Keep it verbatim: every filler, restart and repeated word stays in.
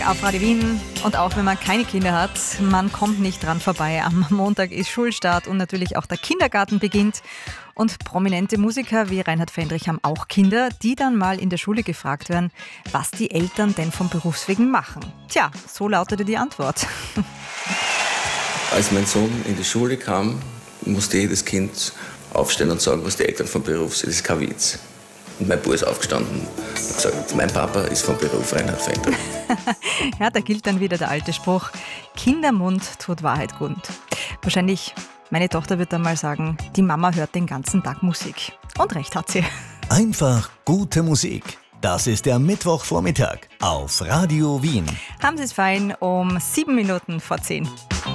Auf Radio Wien und auch wenn man keine Kinder hat, man kommt nicht dran vorbei. Am Montag ist Schulstart und natürlich auch der Kindergarten beginnt. Und prominente Musiker wie Reinhard Fendrich haben auch Kinder, die dann mal in der Schule gefragt werden, was die Eltern denn vom Berufswegen machen. Tja, so lautete die Antwort. Als mein Sohn in die Schule kam, musste jedes Kind aufstehen und sagen, was die Eltern vom Beruf sind. Das ist kein Witz. Und mein Bub ist aufgestanden und gesagt, mein Papa ist vom Beruf Reinhard Fendrich. Ja, da gilt dann wieder der alte Spruch, Kindermund tut Wahrheit kund. Wahrscheinlich, meine Tochter wird dann mal sagen, die Mama hört den ganzen Tag Musik. Und recht hat sie. Einfach gute Musik. Das ist der Mittwochvormittag auf Radio Wien. Haben Sie es fein um sieben Minuten vor zehn.